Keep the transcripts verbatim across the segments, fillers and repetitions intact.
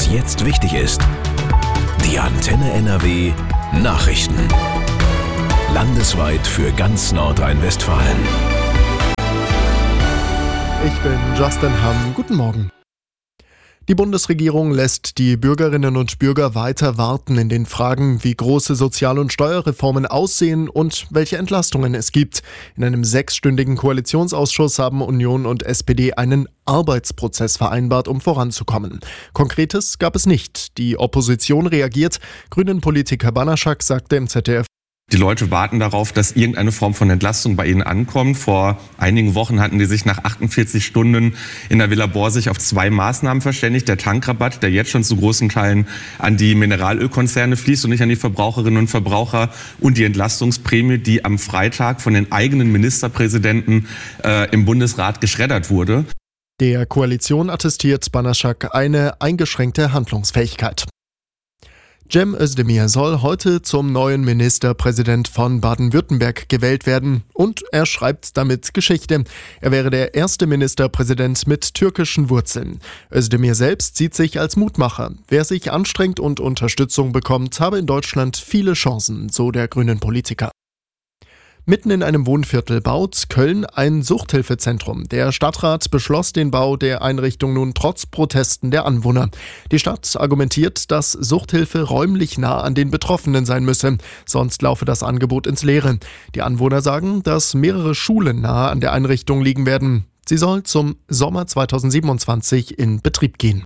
was jetzt wichtig ist. Die Antenne N R W Nachrichten. Landesweit für ganz Nordrhein-Westfalen. Ich bin Justin Hamm. Guten Morgen. Die Bundesregierung lässt die Bürgerinnen und Bürger weiter warten in den Fragen, wie große Sozial- und Steuerreformen aussehen und welche Entlastungen es gibt. In einem sechsstündigen Koalitionsausschuss haben Union und S P D einen Arbeitsprozess vereinbart, um voranzukommen. Konkretes gab es nicht. Die Opposition reagiert. Grünen-Politiker Banaschak sagte im Z D F: Die Leute warten darauf, dass irgendeine Form von Entlastung bei ihnen ankommt. Vor einigen Wochen hatten die sich nach achtundvierzig Stunden in der Villa Borsig auf zwei Maßnahmen verständigt. Der Tankrabatt, der jetzt schon zu großen Teilen an die Mineralölkonzerne fließt und nicht an die Verbraucherinnen und Verbraucher. Und die Entlastungsprämie, die am Freitag von den eigenen Ministerpräsidenten äh, im Bundesrat geschreddert wurde. Der Koalition attestiert Banaschak eine eingeschränkte Handlungsfähigkeit. Cem Özdemir soll heute zum neuen Ministerpräsident von Baden-Württemberg gewählt werden und er schreibt damit Geschichte. Er wäre der erste Ministerpräsident mit türkischen Wurzeln. Özdemir selbst sieht sich als Mutmacher. Wer sich anstrengt und Unterstützung bekommt, habe in Deutschland viele Chancen, so der grünen Politiker. Mitten in einem Wohnviertel baut Köln ein Suchthilfezentrum. Der Stadtrat beschloss den Bau der Einrichtung nun trotz Protesten der Anwohner. Die Stadt argumentiert, dass Suchthilfe räumlich nah an den Betroffenen sein müsse, sonst laufe das Angebot ins Leere. Die Anwohner sagen, dass mehrere Schulen nahe an der Einrichtung liegen werden. Sie soll zum Sommer zweitausendsiebenundzwanzig in Betrieb gehen.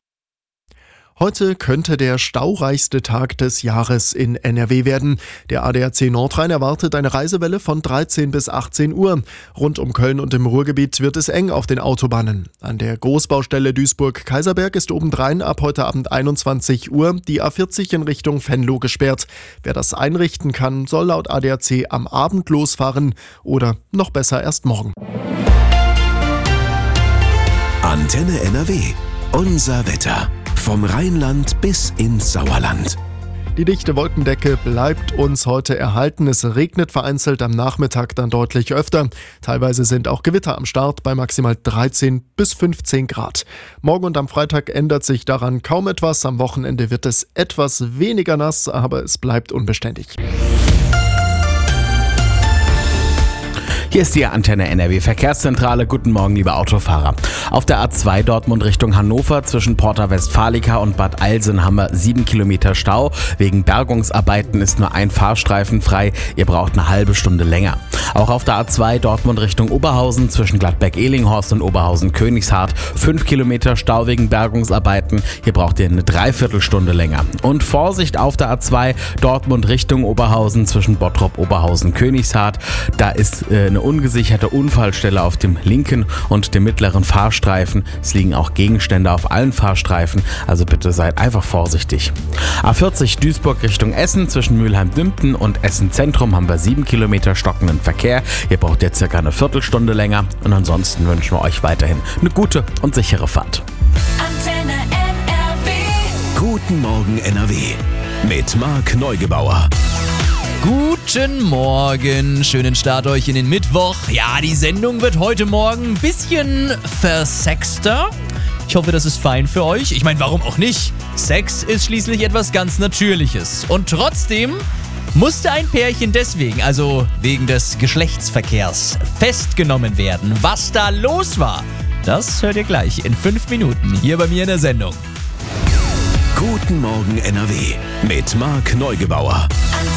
Heute könnte der staureichste Tag des Jahres in N R W werden. Der A D A C Nordrhein erwartet eine Reisewelle von dreizehn bis achtzehn Uhr. Rund um Köln und im Ruhrgebiet wird es eng auf den Autobahnen. An der Großbaustelle Duisburg-Kaiserberg ist obendrein ab heute Abend einundzwanzig Uhr die A vierzig in Richtung Venlo gesperrt. Wer das einrichten kann, soll laut A D A C am Abend losfahren oder noch besser erst morgen. Antenne N R W. Unser Wetter. Vom Rheinland bis ins Sauerland. Die dichte Wolkendecke bleibt uns heute erhalten. Es regnet vereinzelt am Nachmittag dann deutlich öfter. Teilweise sind auch Gewitter am Start bei maximal dreizehn bis fünfzehn Grad. Morgen und am Freitag ändert sich daran kaum etwas. Am Wochenende wird es etwas weniger nass, aber es bleibt unbeständig. Hier ist die Antenne N R W Verkehrszentrale. Guten Morgen, liebe Autofahrer. Auf der A zwei Dortmund Richtung Hannover zwischen Porta Westfalica und Bad Eilsen haben wir sieben Kilometer Stau. Wegen Bergungsarbeiten ist nur ein Fahrstreifen frei. Ihr braucht eine halbe Stunde länger. Auch auf der A zwei Dortmund Richtung Oberhausen zwischen Gladbeck-Ehlinghorst und Oberhausen-Königshardt fünf Kilometer Stau wegen Bergungsarbeiten. Hier braucht ihr eine Dreiviertelstunde länger. Und Vorsicht auf der A zwei Dortmund Richtung Oberhausen zwischen Bottrop, Oberhausen, Königshardt. Da ist äh, eine ungesicherte Unfallstelle auf dem linken und dem mittleren Fahrstreifen. Es liegen auch Gegenstände auf allen Fahrstreifen, also bitte seid einfach vorsichtig. A vierzig Duisburg Richtung Essen zwischen Mülheim-Dümpten und Essen Zentrum haben wir sieben Kilometer stockenden Verkehr. Ihr braucht jetzt circa eine Viertelstunde länger und ansonsten wünschen wir euch weiterhin eine gute und sichere Fahrt. Antenne N R W. Guten Morgen N R W. Mit Marc Neugebauer. Guten Morgen, schönen Start euch in den Mittwoch. Ja, die Sendung wird heute Morgen ein bisschen versexter. Ich hoffe, das ist fein für euch. Ich meine, warum auch nicht? Sex ist schließlich etwas ganz Natürliches. Und trotzdem musste ein Pärchen deswegen, also wegen des Geschlechtsverkehrs, festgenommen werden. Was da los war, das hört ihr gleich in fünf Minuten hier bei mir in der Sendung. Guten Morgen N R W mit Marc Neugebauer.